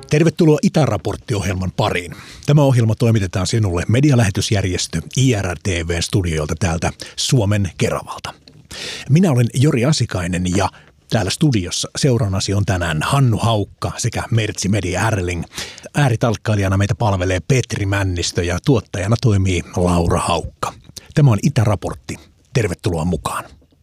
Tervetuloa Itäraportti-ohjelman pariin. Tämä ohjelma toimitetaan sinulle medialähetysjärjestö IRTV-studioilta täältä Suomen Keravalta. Minä olen Jori Asikainen ja täällä studiossa seurannasi on tänään Hannu Haukka sekä Mertsi Media Erling. Ääritalkkailijana meitä palvelee Petri Männistö ja tuottajana toimii Laura Haukka. Tämä on Itäraportti. Tervetuloa mukaan.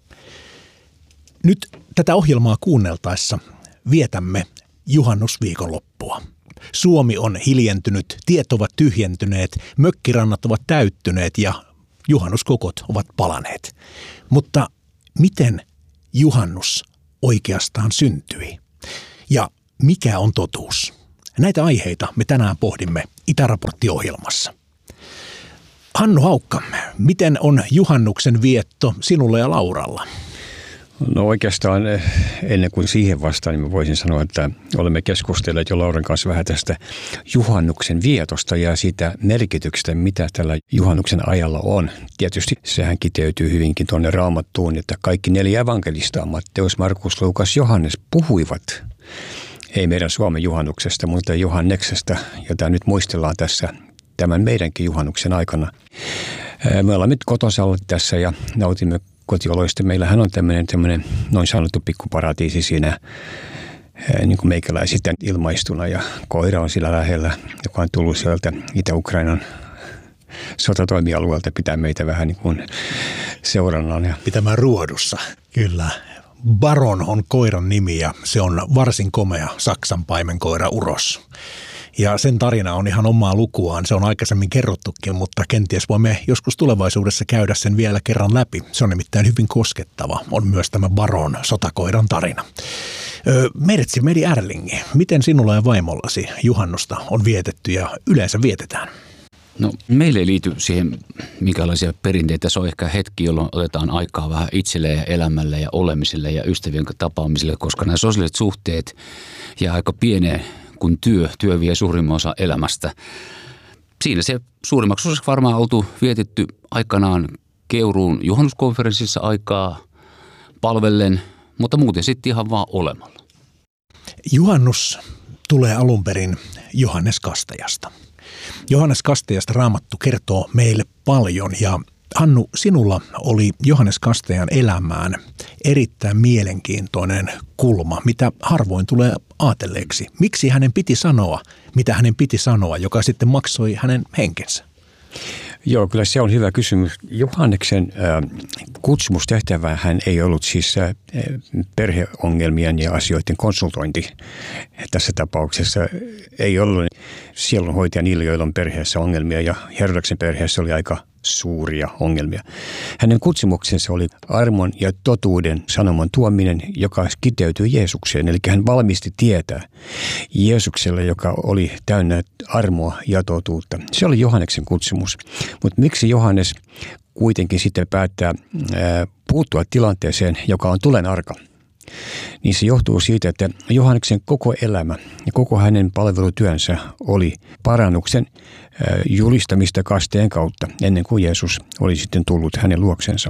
Nyt tätä ohjelmaa kuunneltaessa vietämme juhannusviikonloppua. Suomi on hiljentynyt, tiet ovat tyhjentyneet, mökkirannat ovat täyttyneet ja juhannuskokot ovat palaneet. Mutta miten juhannus oikeastaan syntyi? Ja mikä on totuus? Näitä aiheita me tänään pohdimme Itäraportti-ohjelmassa. Hannu Haukka, miten on juhannuksen vietto sinulla ja Lauralla? No oikeastaan ennen kuin siihen vastaan, niin mä voisin sanoa, että olemme keskustelleet jo Lauran kanssa vähän tästä juhannuksen vietosta ja siitä merkityksestä, mitä tällä juhannuksen ajalla on. Tietysti sehän kiteytyy hyvinkin tuonne Raamattuun, että kaikki 4 evankelistaa, Matteus, Markus, Luukas, Johannes, puhuivat, ei meidän Suomen juhannuksesta, mutta Johanneksesta, jota nyt muistellaan tässä tämän meidänkin juhannuksen aikana. Me ollaan nyt kotosalla tässä ja nautimme kotioloista. Meillähän on tämmöinen noin sanottu pikkuparatiisi siinä niin kuin meikäläisistä ilmaistuna ja koira on sillä lähellä, joka on tullut sieltä Itä-Ukrainan sotatoimialueelta pitää meitä vähän niin kuin seurannaan. Ja pitämään ruodussa, kyllä. Baron on koiran nimi ja se on varsin komea Saksan paimenkoira uros. Ja sen tarina on ihan omaa lukuaan. Se on aikaisemmin kerrottukin, mutta kenties voimme joskus tulevaisuudessa käydä sen vielä kerran läpi. Se on nimittäin hyvin koskettava. On myös tämä Baron sotakoiran tarina. Mertsi Media Erling, miten sinulla ja vaimollasi juhannusta on vietetty ja yleensä vietetään? No meille ei liity siihen minkälaisia perinteitä. Se on ehkä hetki, jolloin otetaan aikaa vähän itselle ja elämälle ja olemiselle ja ystävien tapaamiselle, koska nämä sosiaaliset suhteet jää aika pieneen kun työ vie suurimman osa elämästä. Siinä se suurimmaksi osaksi varmaan oltu vietetty aikanaan Keuruun juhannuskonferenssissa aikaa palvellen, mutta muuten sitten ihan vaan olemalla. Juhannus tulee alun perin Johannes Kastajasta. Johannes Kastajasta Raamattu kertoo meille paljon ja Hannu, sinulla oli Johannes Kastajan elämään erittäin mielenkiintoinen kulma, mitä harvoin tulee ajatelleeksi. Miksi hänen piti sanoa, mitä hänen piti sanoa, joka sitten maksoi hänen henkensä? Joo, kyllä se on hyvä kysymys. Johanneksen kutsumustehtävä hän ei ollut siis perheongelmien ja asioiden konsultointi. Tässä tapauksessa ei ollut sielunhoitaja niille, joilla on perheessä ongelmia ja Herodeksen perheessä oli aika suuria ongelmia. Hänen kutsumuksensa oli armon ja totuuden sanoman tuominen, joka kiteytyi Jeesukseen. Eli hän valmisti tietää Jeesukselle, joka oli täynnä armoa ja totuutta. Se oli Johanneksen kutsumus. Mutta miksi Johannes kuitenkin sitten päättää puuttua tilanteeseen, joka on tulen arka? Niin se johtuu siitä, että Johanneksen koko elämä ja koko hänen palvelutyönsä oli parannuksen julistamista kasteen kautta ennen kuin Jeesus oli sitten tullut hänen luoksensa.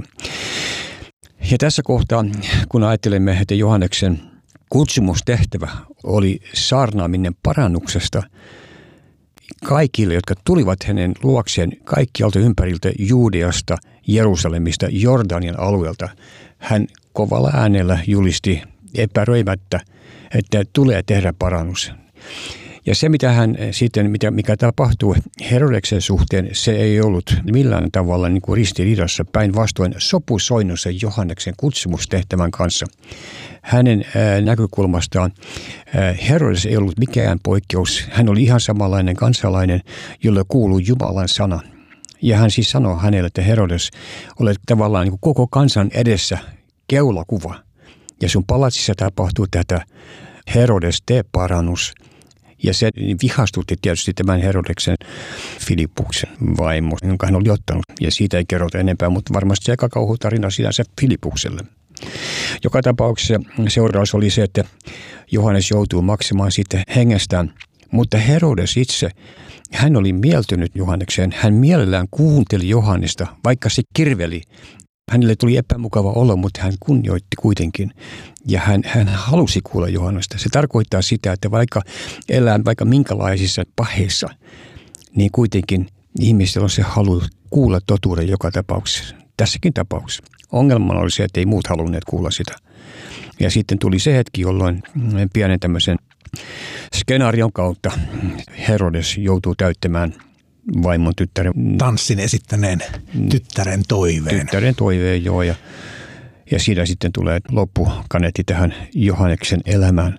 Ja tässä kohtaa, kun ajattelemme, että Johanneksen kutsumustehtävä oli saarnaaminen parannuksesta kaikille, jotka tulivat hänen luokseen kaikkialta ympäriltä Juudeasta, Jerusalemista, Jordanian alueelta, hän kovalla äänellä julisti epäröimättä, että tulee tehdä parannus. Ja se, mikä tapahtuu Herodeksen suhteen, se ei ollut millään tavalla niin kuin ristiriidassa, päinvastoin sopusoinnussa Johanneksen kutsumustehtävän kanssa. Hänen näkökulmastaan Herodes ei ollut mikään poikkeus. Hän oli ihan samanlainen kansalainen, jolle kuuluu Jumalan sana. Ja hän siis sanoi hänelle, että Herodes, olet tavallaan niin kuin koko kansan edessä keulakuva. Ja sun palatsissa tapahtuu tätä Herodes, tee parannus. Ja se vihastutti tietysti tämän Herodeksen Filippuksen vaimo, jonka hän oli ottanut. Ja siitä ei kerrota enempää, mutta varmasti aika kauhutarina sinänsä Filippukselle. Joka tapauksessa seuraus oli se, että Johannes joutuu maksamaan sitten hengestään. Mutta Herodes itse, hän oli mieltynyt Johannekseen. Hän mielellään kuunteli Johannesta, vaikka se kirveli Hänelle tuli epämukava olo, mutta hän kunnioitti kuitenkin. Ja hän halusi kuulla Johannesta. Se tarkoittaa sitä, että vaikka elää vaikka minkälaisissa paheissa, niin kuitenkin ihmisillä on se halu kuulla totuuden joka tapauksessa. Tässäkin tapauksessa. Ongelmana oli se, että ei muut halunneet kuulla sitä. Ja sitten tuli se hetki, jolloin pienen tämmöisen skenaarion kautta Herodes joutuu täyttämään vaimon tyttären tanssin esittäneen tyttären toiveen. Tyttären toiveen, joo. Ja siinä sitten tulee loppukaneetti tähän Johanneksen elämään.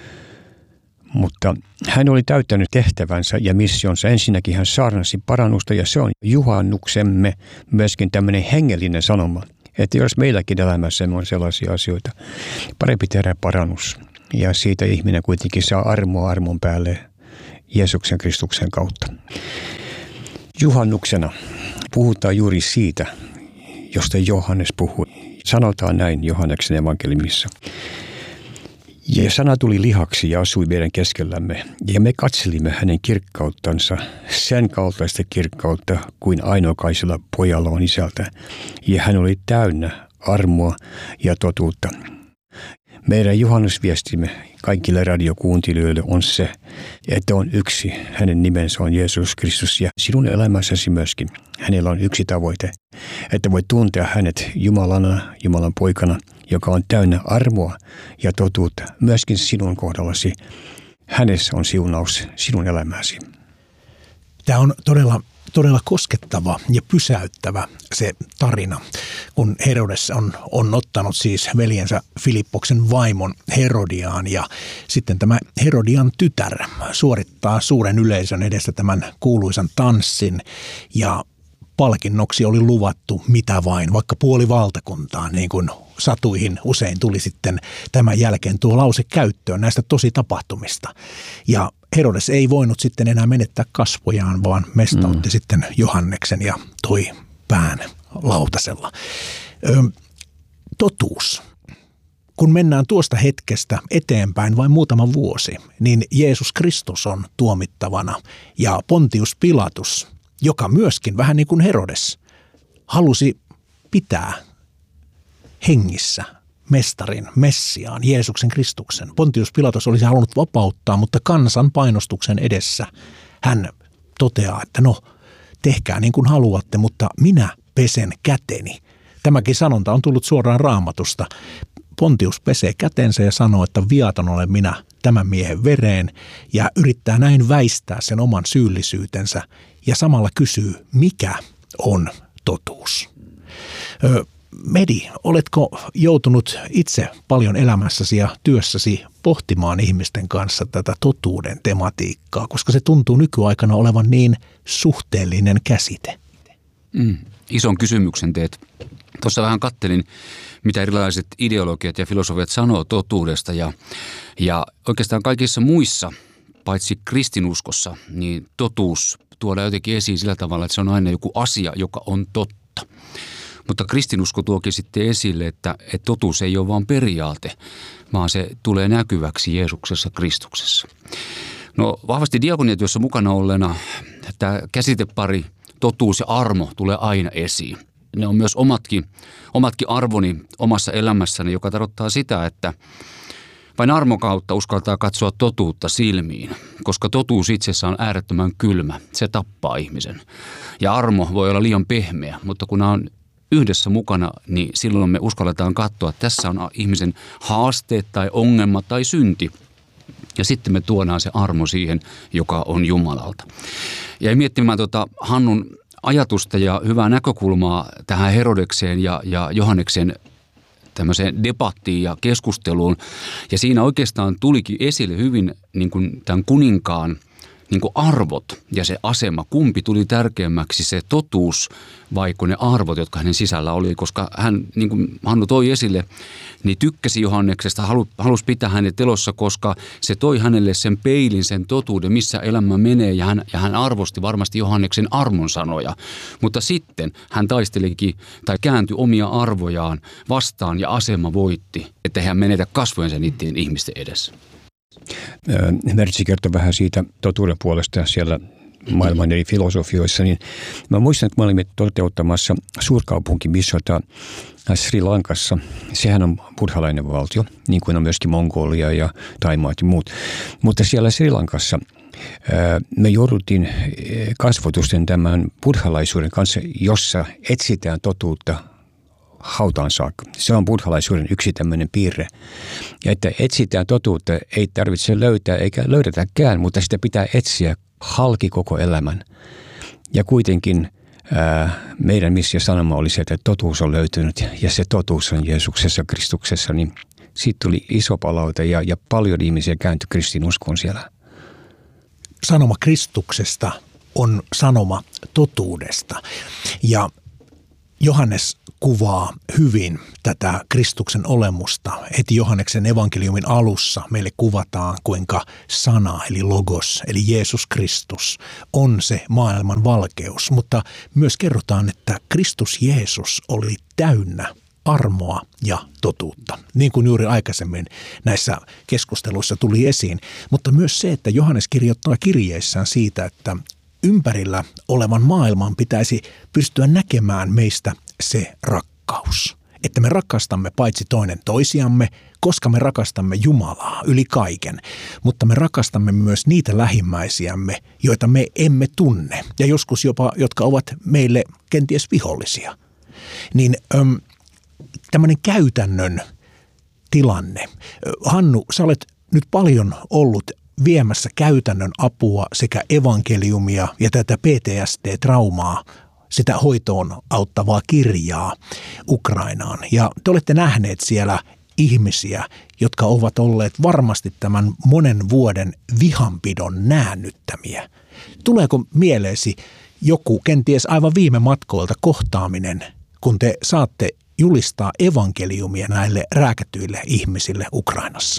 Mutta hän oli täyttänyt tehtävänsä ja missionsa. Ensinnäkin hän saarnasi parannusta ja se on juhannuksemme myöskin tämmöinen hengellinen sanoma. Että jos meilläkin elämässämme on sellaisia asioita, parempi tehdä parannus. Ja siitä ihminen kuitenkin saa armoa armon päälle Jeesuksen Kristuksen kautta. Juhannuksena puhutaan juuri siitä, josta Johannes puhui. Sanotaan näin Johanneksen evankeliumissa. Ja sana tuli lihaksi ja asui meidän keskellämme, ja me katselimme hänen kirkkauttansa, sen kaltaista kirkkautta kuin ainokaisella pojalla on isältä, ja hän oli täynnä armoa ja totuutta. Meidän juhannusviestimme kaikille radiokuuntelijoille on se, että on yksi, hänen nimensä on Jeesus Kristus, ja sinun elämässäsi myöskin hänellä on yksi tavoite, että voit tuntea hänet Jumalana, Jumalan poikana, joka on täynnä armoa ja totuutta myöskin sinun kohdallasi. Hänessä on siunaus sinun elämäsi. Tämä on todella koskettava ja pysäyttävä se tarina, kun Herodes on ottanut siis veljensä Filippoksen vaimon Herodiaan ja sitten tämä Herodian tytär suorittaa suuren yleisön edessä tämän kuuluisan tanssin ja palkinnoksi oli luvattu mitä vain, vaikka puoli valtakuntaa, niin kuin satuihin usein tuli sitten tämän jälkeen tuo lause käyttöön näistä tositapahtumista. Ja Herodes ei voinut sitten enää menettää kasvojaan, vaan mestautti sitten Johanneksen ja toi pään lautasella. Totuus. Kun mennään tuosta hetkestä eteenpäin vain muutama vuosi, niin Jeesus Kristus on tuomittavana ja Pontius Pilatus, joka myöskin vähän niin kuin Herodes halusi pitää hengissä mestarin, Messiaan, Jeesuksen Kristuksen. Pontius Pilatus olisi halunnut vapauttaa, mutta kansan painostuksen edessä hän toteaa, että no tehkää niin kuin haluatte, mutta minä pesen käteni. Tämäkin sanonta on tullut suoraan Raamatusta. Pontius pesee kätensä ja sanoo, että viaton olen minä tämän miehen vereen ja yrittää näin väistää sen oman syyllisyytensä ja samalla kysyy, mikä on totuus. Medi, oletko joutunut itse paljon elämässäsi ja työssäsi pohtimaan ihmisten kanssa tätä totuuden tematiikkaa, koska se tuntuu nykyaikana olevan niin suhteellinen käsite? Ison kysymyksen teet. Tuossa vähän kattelin, mitä erilaiset ideologiat ja filosofiat sanoo totuudesta ja oikeastaan kaikissa muissa, paitsi kristinuskossa, niin totuus tuodaan jotenkin esiin sillä tavalla, että se on aina joku asia, joka on totta. Mutta kristinusko tuokin sitten esille, että totuus ei ole vain periaate, vaan se tulee näkyväksi Jeesuksessa Kristuksessa. No vahvasti diakoniatyössä mukana olleena tämä käsitepari totuus ja armo tulee aina esiin. Ne on myös omatkin arvoni omassa elämässäni, joka tarkoittaa sitä, että vain armon kautta uskaltaa katsoa totuutta silmiin, koska totuus itsessään on äärettömän kylmä. Se tappaa ihmisen. Ja armo voi olla liian pehmeä, mutta kun nämä on yhdessä mukana, niin silloin me uskalletaan katsoa, että tässä on ihmisen haasteet tai ongelma tai synti. Ja sitten me tuodaan se armo siihen, joka on Jumalalta. Ja miettimään Hannun ajatusta ja hyvää näkökulmaa tähän Herodekseen ja Johanneksen tämmöiseen debattiin ja keskusteluun. Ja siinä oikeastaan tulikin esille hyvin niin kuin tämän kuninkaan niin kuin arvot ja se asema. Kumpi tuli tärkeämmäksi, se totuus vai ne arvot, jotka hänen sisällä oli. Koska hän, niin kuin Hannu toi esille, niin tykkäsi Johanneksesta, halusi pitää hänet elossa, koska se toi hänelle sen peilin, sen totuuden, missä elämä menee. Ja hän arvosti varmasti Johanneksen armon sanoja. Mutta sitten hän taistelikin tai kääntyi omia arvojaan vastaan ja asema voitti, että hän menetä kasvojensa niiden ihmisten edessä. Mertsi kertoi vähän siitä totuuden puolesta siellä maailman eri filosofioissa, niin mä muistan, että me olimme toteuttamassa suurkaupunkimissiota Sri Lankassa. Sehän on buddhalainen valtio, niin kuin on myöskin Mongolia ja Thaimaat ja muut. Mutta siellä Sri Lankassa me jouduttiin kasvotusten tämän buddhalaisuuden kanssa, jossa etsitään totuutta hautaan saakka. Se on buddhalaisuuden yksi tämmöinen piirre. Ja että etsitään totuutta, ei tarvitse löytää eikä löydetäkään, mutta sitä pitää etsiä halki koko elämän. Ja kuitenkin meidän missio sanoma oli se, että totuus on löytynyt ja se totuus on Jeesuksessa, Kristuksessa. Niin siitä tuli iso palaute ja paljon ihmisiä kääntyi kristinuskoon siellä. Sanoma Kristuksesta on sanoma totuudesta. Ja Johannes kuvaa hyvin tätä Kristuksen olemusta. Heti Johanneksen evankeliumin alussa meille kuvataan, kuinka sana, eli logos, eli Jeesus Kristus, on se maailman valkeus. Mutta myös kerrotaan, että Kristus Jeesus oli täynnä armoa ja totuutta, niin kuin juuri aikaisemmin näissä keskusteluissa tuli esiin. Mutta myös se, että Johannes kirjoittaa kirjeissään siitä, että ympärillä olevan maailman pitäisi pystyä näkemään meistä se rakkaus. Että me rakastamme paitsi toinen toisiamme, koska me rakastamme Jumalaa yli kaiken, mutta me rakastamme myös niitä lähimmäisiämme, joita me emme tunne ja joskus jopa, jotka ovat meille kenties vihollisia. Niin tämmöinen käytännön tilanne. Hannu, sä olet nyt paljon ollut viemässä käytännön apua sekä evankeliumia ja tätä PTSD-traumaa, sitä hoitoon auttavaa kirjaa Ukrainaan. Ja te olette nähneet siellä ihmisiä, jotka ovat olleet varmasti tämän monen vuoden vihanpidon näännyttämiä. Tuleeko mieleesi joku kenties aivan viime matkoilta kohtaaminen, kun te saatte julistaa evankeliumia näille rääkätyille ihmisille Ukrainassa?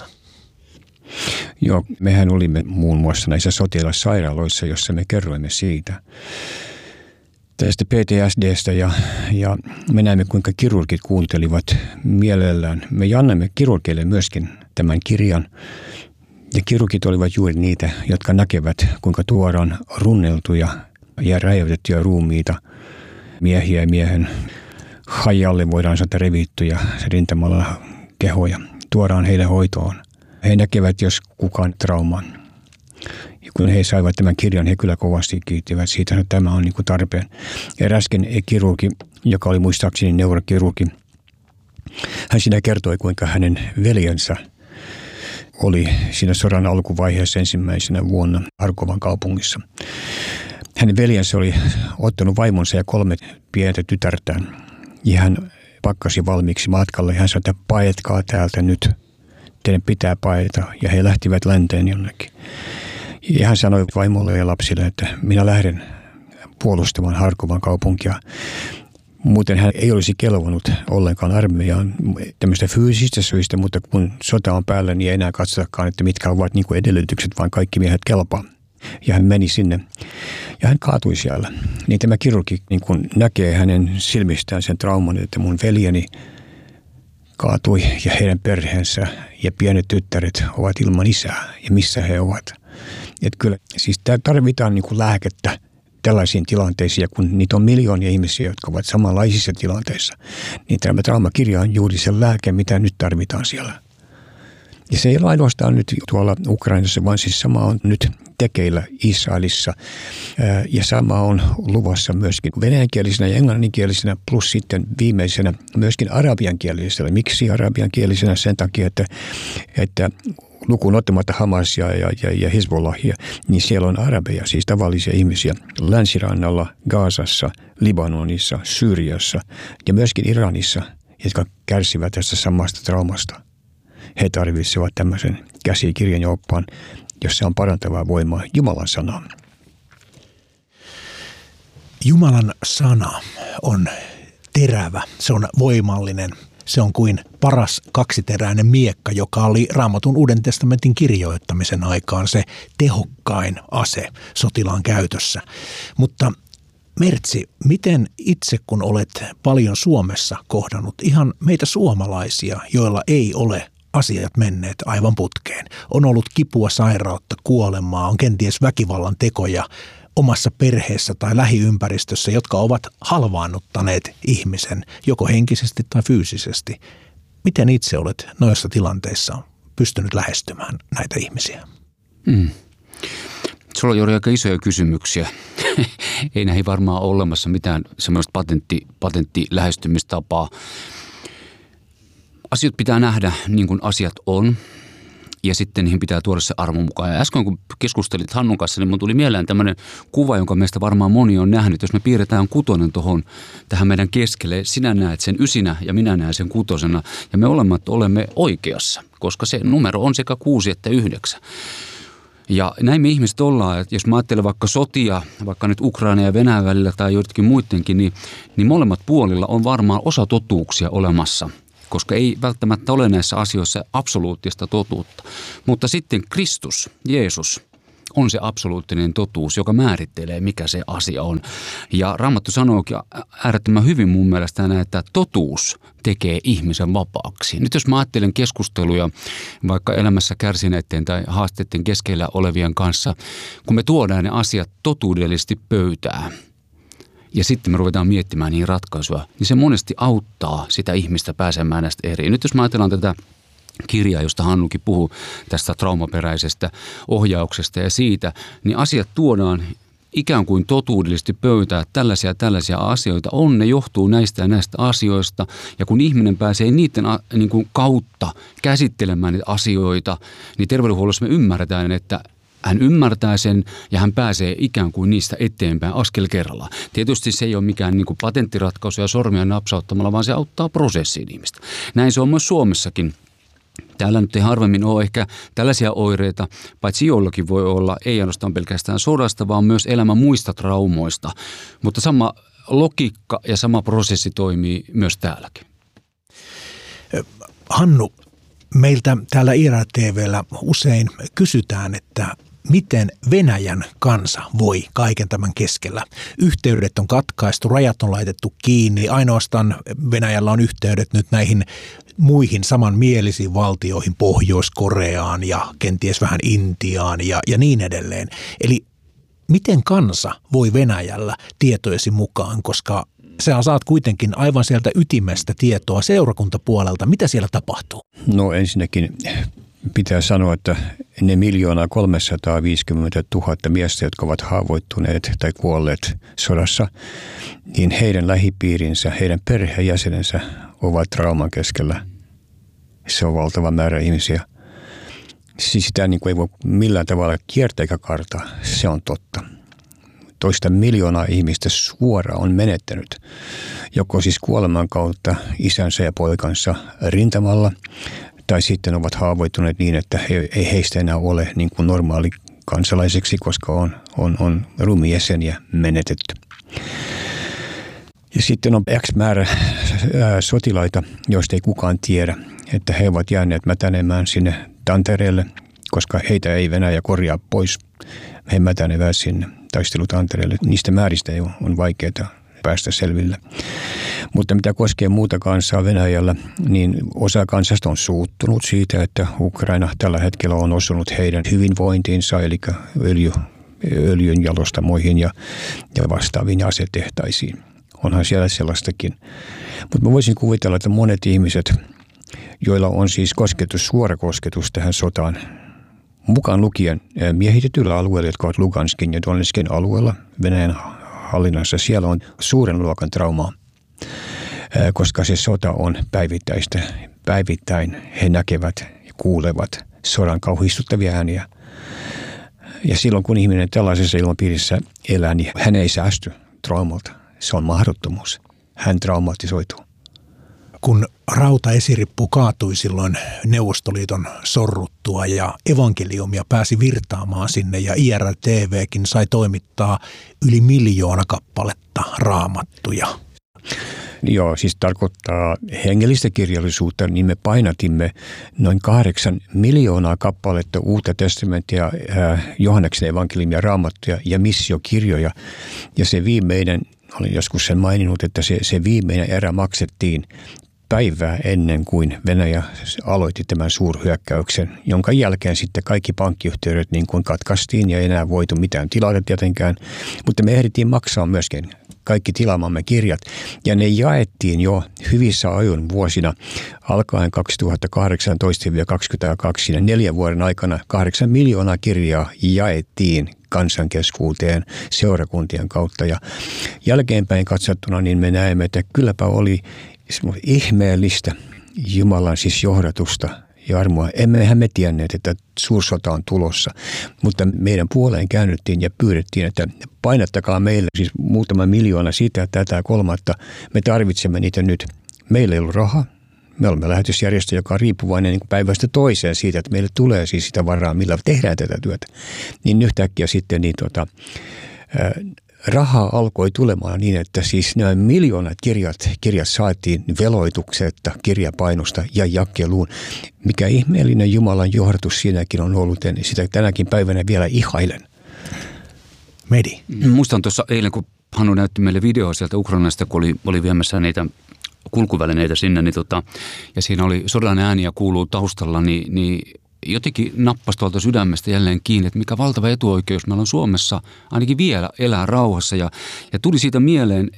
Joo, mehän olimme muun muassa näissä sotilassairaaloissa, jossa me kerroimme siitä tästä PTSDstä ja me näemme, kuinka kirurgit kuuntelivat mielellään. Me annamme kirurgeille myöskin tämän kirjan ja kirurgit olivat juuri niitä, jotka näkevät, kuinka tuodaan runneltuja ja räjäytettyjä ruumiita miehiä ja miehen hajalle voidaan sanoa revittyjä rintamalla kehoja. Tuodaan heille hoitoon. He näkevät, jos kukaan trauman. Ja kun he saivat tämän kirjan, he kyllä kovasti kiittivät siitä, että tämä on niin kuin tarpeen. Eräsken kirurgi, joka oli muistaakseni neurokirurgi, hän siinä kertoi, kuinka hänen veljensä oli siinä sodan alkuvaiheessa ensimmäisenä vuonna Harkovan kaupungissa. Hänen veljensä oli ottanut vaimonsa ja 3 pientä tytärtään. Ja hän pakkasi valmiiksi matkalle. Hän sanoi, että paetkaa täältä nyt. Teidän pitää paeta. Ja he lähtivät länteen jonnekin. Ja hän sanoi vaimolle ja lapsille, että minä lähden puolustamaan Harkovan kaupunkia. Muuten hän ei olisi kelvannut ollenkaan armeijaan tämmöistä fyysistä syistä, mutta kun sota on päällä, niin ei enää katsotakaan, että mitkä ovat niin kuin edellytykset, vaan kaikki miehet kelpaa. Ja hän meni sinne ja hän kaatui siellä. Niin tämä kirurgi niin kun näkee hänen silmistään sen trauman, että mun veljeni kaatui ja heidän perheensä ja pienet tyttäret ovat ilman isää ja missä he ovat. Että kyllä siis tarvitaan niin kuin lääkettä tällaisiin tilanteisiin, ja kun niitä on miljoonia ihmisiä, jotka ovat samanlaisissa tilanteissa, niin tämä traumakirja on juuri se lääke, mitä nyt tarvitaan siellä. Ja se ei ole ainoastaan nyt tuolla Ukrainassa, vaan siis sama on nyt tekeillä Israelissa. Ja sama on luvassa myöskin venäjänkielisenä ja englanninkielisenä, plus sitten viimeisenä myöskin arabiankielisenä. Miksi arabiankielisenä? Sen takia, että lukuun ottamatta Hamasia ja Hezbollahia, niin siellä on arabeja, siis tavallisia ihmisiä länsirannalla, Gazassa, Libanonissa, Syyriassa ja myöskin Iranissa, jotka kärsivät tästä samasta traumasta. He tarvitsevat tämmöisen käsikirjan ja oppaan, jossa on parantavaa voimaa Jumalan sanaa. Jumalan sana on terävä, se on voimallinen. Se on kuin paras kaksiteräinen miekka, joka oli Raamatun Uuden testamentin kirjoittamisen aikaan se tehokkain ase sotilaan käytössä. Mutta Mertsi, miten itse kun olet paljon Suomessa kohdannut ihan meitä suomalaisia, joilla ei ole asiat menneet aivan putkeen. On ollut kipua, sairautta, kuolemaa, on kenties väkivallan tekoja omassa perheessä tai lähiympäristössä, jotka ovat halvaannuttaneet ihmisen, joko henkisesti tai fyysisesti. Miten itse olet noissa tilanteissa pystynyt lähestymään näitä ihmisiä? Sulla on juuri aika isoja kysymyksiä. Ei näihin varmaan ole olemassa mitään semmoista patenttilähestymistapaa. Asiat pitää nähdä niin kuin asiat on. Ja sitten niihin pitää tuoda se arvo mukaan. Ja äsken kun keskustelit Hannun kanssa, niin mun tuli mieleen tämmöinen kuva, jonka meistä varmaan moni on nähnyt. Jos me piirretään 6 tähän meidän keskelle, sinä näet sen 9 ja minä näen sen 6. Ja me olemme oikeassa, koska se numero on sekä 6 että 9. Ja näin me ihmiset ollaan, että jos mä ajattelen vaikka sotia, vaikka nyt Ukraina ja Venäjän välillä tai joidenkin muidenkin, niin molemmat puolilla on varmaan osa totuuksia olemassa. Koska ei välttämättä ole näissä asioissa absoluuttista totuutta. Mutta sitten Kristus, Jeesus, on se absoluuttinen totuus, joka määrittelee, mikä se asia on. Ja Raamattu sanookin äärettömän hyvin mun mielestä näin, että totuus tekee ihmisen vapaaksi. Nyt jos mä ajattelen keskusteluja vaikka elämässä kärsineiden tai haasteiden keskellä olevien kanssa, kun me tuodaan ne asiat totuudellisesti pöytään, ja sitten me ruvetaan miettimään niihin ratkaisuja, niin se monesti auttaa sitä ihmistä pääsemään näistä eri. Nyt jos me ajatellaan tätä kirjaa, josta Hannukin puhuu, tästä traumaperäisestä ohjauksesta ja siitä, niin asiat tuodaan ikään kuin totuudellisesti pöytään, että tällaisia asioita on, ne johtuu näistä ja näistä asioista. Ja kun ihminen pääsee niiden niin kuin kautta käsittelemään niitä asioita, niin terveydenhuollossa me ymmärretään, että hän ymmärtää sen ja hän pääsee ikään kuin niistä eteenpäin askel kerrallaan. Tietysti se ei ole mikään niin kuin patenttiratkaisu ja sormia napsauttamalla, vaan se auttaa prosessiin ihmistä. Näin se on myös Suomessakin. Täällä nyt ei harvemmin ole ehkä tällaisia oireita, paitsi joillakin voi olla, ei ainoastaan pelkästään sodasta, vaan myös elämän muista traumoista. Mutta sama logiikka ja sama prosessi toimii myös täälläkin. Hannu, meiltä täällä IRA-TV:llä usein kysytään, että miten Venäjän kansa voi kaiken tämän keskellä. Yhteydet on katkaistu, rajat on laitettu kiinni, ainoastaan Venäjällä on yhteydet nyt näihin muihin samanmielisiin valtioihin, Pohjois-Koreaan ja kenties vähän Intiaan ja niin edelleen. Eli miten kansa voi Venäjällä tietojesi mukaan, koska sä saat kuitenkin aivan sieltä ytimestä tietoa seurakuntapuolelta. Mitä siellä tapahtuu? No ensinnäkin pitää sanoa, että ne 1 350 000 miestä, jotka ovat haavoittuneet tai kuolleet sodassa, niin heidän lähipiirinsä, heidän perheenjäsenensä ovat trauman keskellä. Se on valtava määrä ihmisiä. Siis sitä niin kuin ei voi millään tavalla kiertää eikä kartaa. Se on totta. 2 miljoonaa ihmistä suoraan on menettänyt, joko siis kuoleman kautta isänsä ja poikansa rintamalla, tai sitten ovat haavoittuneet niin, että ei heistä enää ole niin kuin normaali kansalaiseksi, koska on ruumiinjäseniä menetetty. Ja sitten on X määrä sotilaita, joista ei kukaan tiedä, että he ovat jääneet mätänemään sinne Tantereelle, koska heitä ei Venäjä korjaa pois. He mätänevät sinne taistelutantereelle. Niistä määristä on vaikeaa päästä selville. Mutta mitä koskee muuta kansaa Venäjällä, niin osa kansasta on suuttunut siitä, että Ukraina tällä hetkellä on osunut heidän hyvinvointiinsa, eli öljyn jalostamoihin ja vastaaviin asetehtaisiin. Onhan siellä sellaistakin. Mutta mä voisin kuvitella, että monet ihmiset, joilla on siis suora kosketus tähän sotaan, mukaan lukien miehitetyillä alueilla, jotka ovat Luganskin ja Donetskin alueella Venäjän hallinnassa, siellä on suuren luokan traumaa, koska se sota on päivittäistä. Päivittäin he näkevät ja kuulevat sodan kauhistuttavia ääniä. Ja silloin kun ihminen tällaisessa ilmapiirissä elää, niin hän ei säästy traumalta. Se on mahdottomuus. Hän traumatisoituu. Kun rautaesirippu kaatui silloin Neuvostoliiton sorruttua ja evankeliumia pääsi virtaamaan sinne ja IRTVkin sai toimittaa yli 1 miljoona kappaletta raamattuja. Joo, siis tarkoittaa hengellistä kirjallisuutta, niin me painatimme noin 8 miljoonaa kappaletta Uutta testamenttia, Johanneksen evankeliumia, raamattuja ja missiokirjoja. Ja se viimeinen, olin joskus sen maininnut, että se viimeinen erä maksettiin päivää ennen kuin Venäjä aloitti tämän suurhyökkäyksen, jonka jälkeen sitten kaikki pankkiyhteydet niin kuin katkaistiin ja ei enää voitu mitään tilata tietenkään, mutta me ehdittiin maksaa myöskin kaikki tilaamamme kirjat ja ne jaettiin jo hyvissä ajoin vuosina alkaen 2018-2022 ja 4 vuoden aikana 8 miljoonaa kirjaa jaettiin kansankeskuuteen seurakuntien kautta ja jälkeenpäin katsottuna niin me näemme, että kylläpä oli ihmeellistä Jumalan siis johdatusta ja armoa. Emmehän me tienneet, että suursota on tulossa, mutta meidän puoleen käännyttiin ja pyydettiin, että painattakaa meille siis muutama miljoona sitä, tätä, kolmatta. Me tarvitsemme niitä nyt. Meillä ei ollut rahaa. Me olemme lähetysjärjestö, joka on riippuvainen niin päivästä toiseen siitä, että meille tulee siis sitä varaa, millä tehdään tätä työtä. Niin yhtäkkiä sitten rahaa alkoi tulemaan niin, että siis nämä miljoonat kirjat saatiin veloituksetta, kirjapainosta ja jakeluun. Mikä ihmeellinen Jumalan johdatus siinäkin on ollut, niin sitä tänäkin päivänä vielä ihailen. Medi. Muistan tuossa eilen, kun Hannu näytti meille videoa sieltä Ukrainasta, kun oli viemässä niitä kulkuvälineitä sinne, ja siinä oli sodan ääniä kuuluu taustalla, niin jotenkin nappasi tuolta sydämestä jälleen kiinni, että mikä valtava etuoikeus meillä on Suomessa ainakin vielä elää rauhassa. Ja tuli siitä mieleen,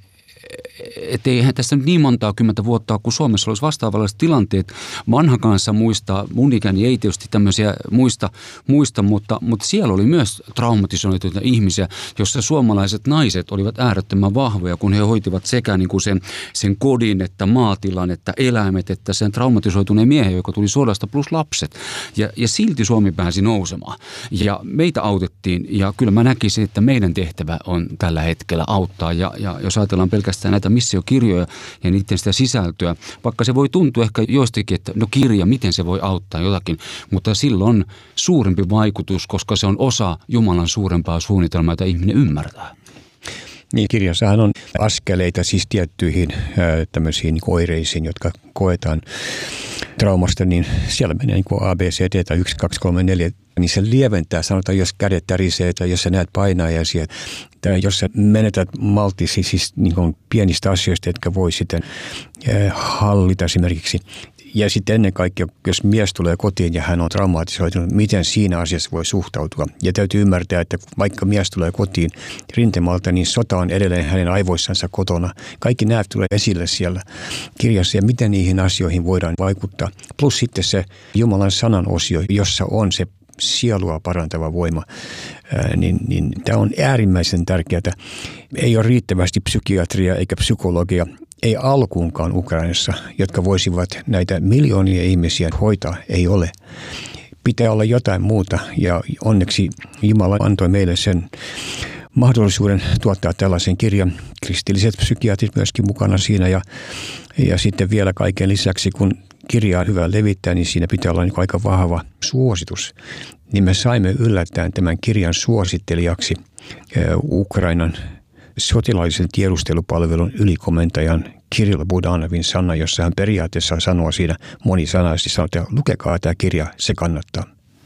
että eihän tässä nyt niin montaa 10 vuotta, kun Suomessa olisi vastaavanlaiset tilanteet. Vanha kanssa muistaa, mun ikäni ei tietysti tämmöisiä muista, mutta siellä oli myös traumatisoituneita ihmisiä, jossa suomalaiset naiset olivat äärettömän vahvoja, kun he hoitivat sekä niin kuin sen kodin, että maatilan, että eläimet, että sen traumatisoituneen miehen, joka tuli sodasta, plus lapset. Ja silti Suomi pääsi nousemaan. Ja meitä autettiin, ja kyllä mä näkisin, että meidän tehtävä on tällä hetkellä auttaa. Ja jos ajatellaan pelkästään näitä missiokirjoja ja niiden sitä sisältöä, vaikka se voi tuntua ehkä joistakin, että no kirja, miten se voi auttaa jotakin, mutta silloin on suurempi vaikutus, koska se on osa Jumalan suurempaa suunnitelmaa, jota ihminen ymmärtää. Niin, kirjassahan on askeleita siis tiettyihin tämmöisiin oireisiin, jotka koetaan traumasta, niin siellä menee niin kuin ABCD tai 1, 2, 3, 4, niin se lieventää, sanotaan, jos kädet tärisee tai jos sä näet painajaisia tai jos sä menetät maltisi siis niin kuin pienistä asioista, jotka voi sitten hallita esimerkiksi. Ja sitten ennen kaikkea, jos mies tulee kotiin ja hän on traumatisoitunut, miten siinä asiassa voi suhtautua. Ja täytyy ymmärtää, että vaikka mies tulee kotiin rintamalta, niin sota on edelleen hänen aivoissansa kotona. Kaikki nämä tulee esille siellä kirjassa ja miten niihin asioihin voidaan vaikuttaa. Plus sitten se Jumalan sanan osio, jossa on se sielua parantava voima, niin tämä on äärimmäisen tärkeää. Ei ole riittävästi psykiatria eikä psykologia, ei alkuunkaan Ukrainassa, jotka voisivat näitä miljoonia ihmisiä hoitaa, ei ole. Pitää olla jotain muuta ja onneksi Jumala antoi meille sen mahdollisuuden tuottaa tällaisen kirjan. Kristilliset psykiatrit myöskin mukana siinä ja sitten vielä kaiken lisäksi, kun kirjaa hyvä levittää, niin siinä pitää olla niin aika vahva suositus. Niin me saimme yllättäen tämän kirjan suosittelijaksi Ukrainan sotilaallisen tiedustelupalvelun ylikomentajan Kirill Budanovin sana, jossa hän periaatteessa sanoo siinä monisanaisesti, sanoo, että lukekaa tämä kirja, se kannattaa.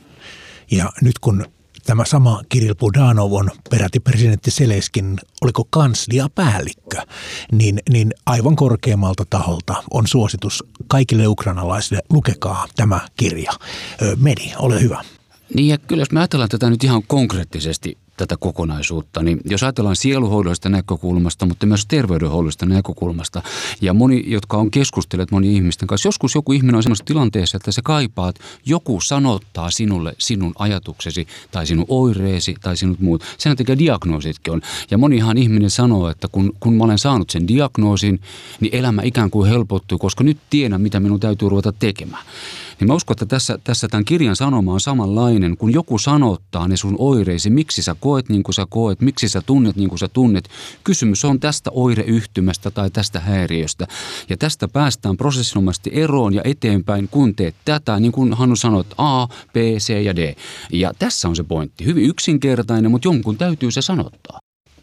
Ja nyt kun tämä sama Kirill Budanov on peräti presidentti Zelenskin, oliko kansliapäällikkö, niin aivan korkeammalta taholta on suositus kaikille ukrainalaisille, lukekaa tämä kirja. Medi, ole hyvä. Niin ja kyllä jos me ajatellaan tätä nyt ihan konkreettisesti, tätä kokonaisuutta, niin jos ajatellaan sieluhoidollisesta näkökulmasta, mutta myös terveydenhoidollisesta näkökulmasta, ja moni, jotka on keskustelleet moni ihmisten kanssa, joskus joku ihminen on semmoisessa tilanteessa, että se kaipaa, että joku sanottaa sinulle sinun ajatuksesi, tai sinun oireesi, tai sinut muut. Sen takia diagnoositkin on. Ja monihan ihminen sanoo, että kun mä olen saanut sen diagnoosin, niin elämä ikään kuin helpottuu, koska nyt tiedän, mitä minun täytyy ruveta tekemään. Niin mä uskon, että tässä tämän kirjan sanoma on samanlainen, kun joku sanottaa ne sun oireisi, miksi sä koet niin kuin sä koet, miksi sä tunnet niin kuin sä tunnet. Kysymys on tästä oireyhtymästä tai tästä häiriöstä. Ja tästä päästään prosessinomaisesti eroon ja eteenpäin, kun teet tätä, niin kuin Hannu sanoi, että A, B, C ja D. Ja tässä on se pointti. Hyvin yksinkertainen, mutta jonkun täytyy se sanottaa.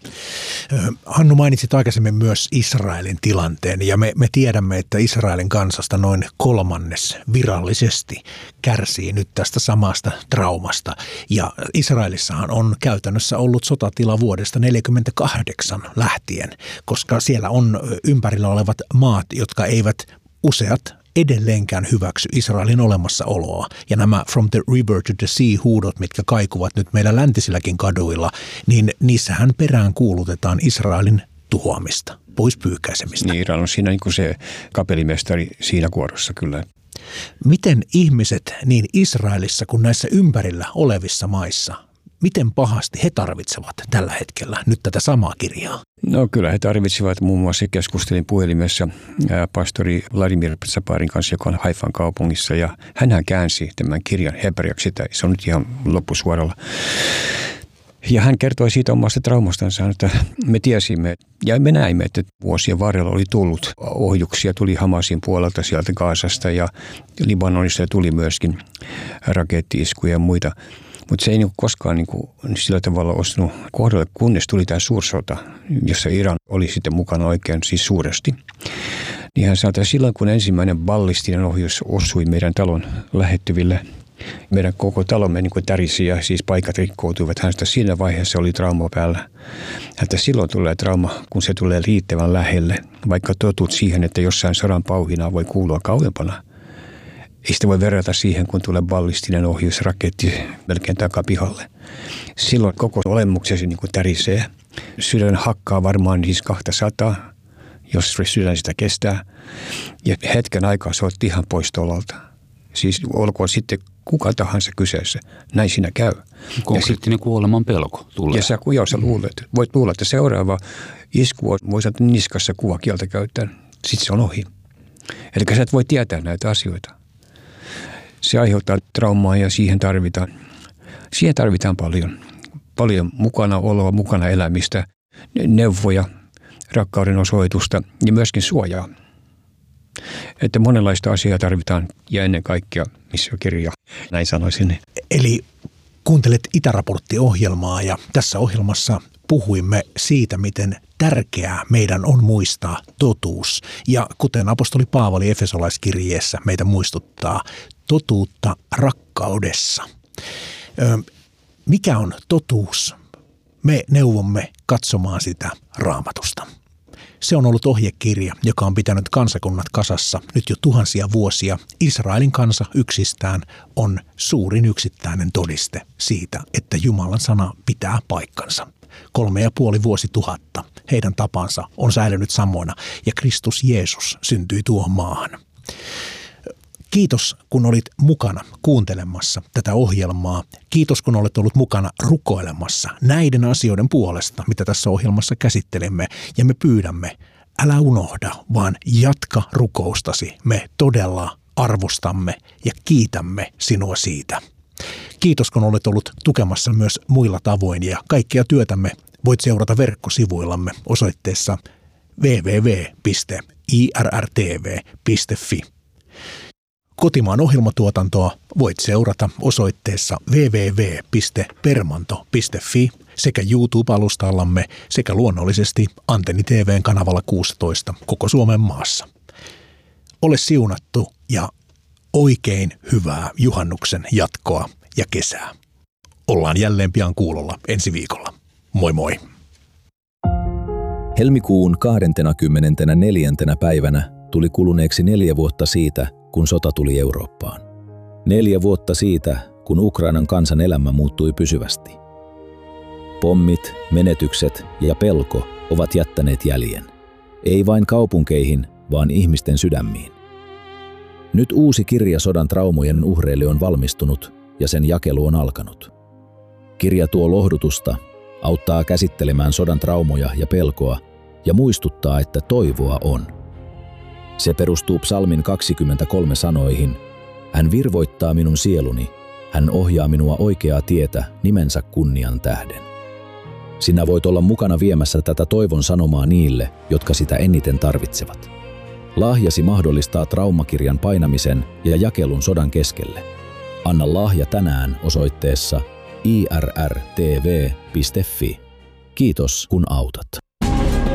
Hannu, mainitsit aikaisemmin myös Israelin tilanteen ja me tiedämme, että Israelin kansasta noin 1/3 virallisesti kärsii nyt tästä samasta traumasta. Ja Israelissahan on käytännössä ollut sotatila vuodesta 1948 lähtien, koska siellä on ympärillä olevat maat, jotka eivät useat edelleenkään hyväksy Israelin olemassaoloa. Ja nämä From the River to the Sea -huudot, mitkä kaikuvat nyt meillä läntisilläkin kaduilla, niin niissähän perään kuulutetaan Israelin tuhoamista, pois pyyhkäisemistä. Niin, Iran on siinä niin kuin se kapellimestari siinä kuorossa kyllä. Miten ihmiset niin Israelissa kuin näissä ympärillä olevissa maissa, miten pahasti he tarvitsevat tällä hetkellä nyt tätä samaa kirjaa? No kyllä he tarvitsivat, muun muassa keskustelin puhelimessa pastori Vladimir Zaparin kanssa, joka on Haifan kaupungissa, ja hänhän käänsi tämän kirjan hebreaksi, se on nyt ihan loppusuoralla. Ja hän kertoi siitä omasta traumastansa, että me tiesimme ja me näimme, että vuosien varrella oli tullut ohjuksia, tuli Hamasin puolelta sieltä Gazasta ja Libanonista tuli myöskin rakettiiskuja ja muita. Mutta se ei koskaan sillä tavalla ostunut kohdalle, kunnes tuli tämä suursota, jossa Iran oli sitten mukana oikein siis suuresti. Niin hän sanoi, että silloin kun ensimmäinen ballistinen ohjus osui meidän talon lähettyville, meidän koko talomme tärisi ja siis paikat rikkoutuivat. Hänestä siinä vaiheessa oli trauma päällä. Että silloin tulee trauma, kun se tulee riittävän lähelle, vaikka totut siihen, että jossain sodan pauhinaa voi kuulua kauempana. Ei sitä voi verrata siihen, kun tulee ballistinen ohjus, raketti melkein takapihalle. Silloin koko olemuksesi tärisee. Sydän hakkaa varmaan siis 200, jos sydän sitä kestää. Ja hetken aikaa sä oot ihan pois tolalta. Siis olkoon sitten kuka tahansa kyseessä. Näin siinä käy. Konkreettinen kuoleman pelko tulee. Ja sä luulet, voit luulla, että seuraava isku voi saada niskassa kuvakieltä käyttäen. Sitten se on ohi. Eli sä et voi tietää näitä asioita. Se aiheuttaa traumaa ja siihen tarvitaan paljon mukana oloa, mukana elämistä, neuvoja, rakkauden osoitusta ja myöskin suojaa. Että monenlaista asiaa tarvitaan ja ennen kaikkea missiokirja, näin sanoisin. Eli kuuntelet Itäraportti-ohjelmaa ja tässä ohjelmassa puhuimme siitä, miten tärkeää meidän on muistaa totuus. Ja kuten apostoli Paavali Efesolaiskirjeessä meitä muistuttaa, totuutta rakkaudessa. Mikä on totuus? Me neuvomme katsomaan sitä Raamatusta. Se on ollut ohjekirja, joka on pitänyt kansakunnat kasassa nyt jo tuhansia vuosia. Israelin kansa yksistään on suurin yksittäinen todiste siitä, että Jumalan sana pitää paikkansa. 3,5 vuosituhatta heidän tapansa on säilynyt samoina ja Kristus Jeesus syntyi tuohon maahan. Kiitos, kun olit mukana kuuntelemassa tätä ohjelmaa. Kiitos, kun olet ollut mukana rukoilemassa näiden asioiden puolesta, mitä tässä ohjelmassa käsittelemme. Ja me pyydämme, älä unohda, vaan jatka rukoustasi. Me todella arvostamme ja kiitämme sinua siitä. Kiitos, kun olet ollut tukemassa myös muilla tavoin ja kaikkia työtämme voit seurata verkkosivuillamme osoitteessa www.irrtv.fi. Kotimaan ohjelmatuotantoa voit seurata osoitteessa www.permanto.fi sekä YouTube-alustallamme sekä luonnollisesti Antenni TV:n kanavalla 16 koko Suomen maassa. Ole siunattu ja oikein hyvää juhannuksen jatkoa ja kesää. Ollaan jälleen pian kuulolla ensi viikolla. Moi moi! Helmikuun 24. päivänä tuli kuluneeksi 4 vuotta siitä, kun sota tuli Eurooppaan. 4 vuotta siitä, kun Ukrainan kansan elämä muuttui pysyvästi. Pommit, menetykset ja pelko ovat jättäneet jäljen. Ei vain kaupunkeihin, vaan ihmisten sydämiin. Nyt uusi kirja sodan traumojen uhreille on valmistunut ja sen jakelu on alkanut. Kirja tuo lohdutusta, auttaa käsittelemään sodan traumoja ja pelkoa ja muistuttaa, että toivoa on. Se perustuu Psalmin 23 sanoihin: Hän virvoittaa minun sieluni, hän ohjaa minua oikeaa tietä nimensä kunnian tähden. Sinä voit olla mukana viemässä tätä toivon sanomaa niille, jotka sitä eniten tarvitsevat. Lahjasi mahdollistaa traumakirjan painamisen ja jakelun sodan keskelle. Anna lahja tänään osoitteessa irrtv.fi. Kiitos kun autat.